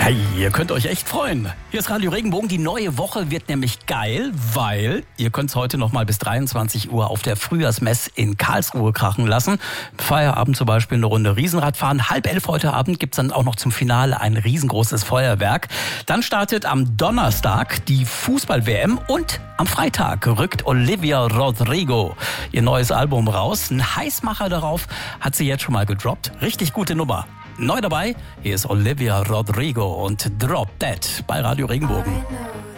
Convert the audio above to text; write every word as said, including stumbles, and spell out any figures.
Hey, ihr könnt euch echt freuen. Hier ist Radio Regenbogen. Die neue Woche wird nämlich geil, weil ihr könnt es heute noch mal bis dreiundzwanzig Uhr auf der Frühjahrsmess in Karlsruhe krachen lassen. Feierabend zum Beispiel eine Runde Riesenrad fahren. Halb elf heute Abend gibt's dann auch noch zum Finale ein riesengroßes Feuerwerk. Dann startet am Donnerstag die Fußball-W M und am Freitag rückt Olivia Rodrigo ihr neues Album raus. Ein Heißmacher darauf hat sie jetzt schon mal gedroppt. Richtig gute Nummer. Neu dabei, hier ist Olivia Rodrigo und Drop Dead bei Radio Regenbogen.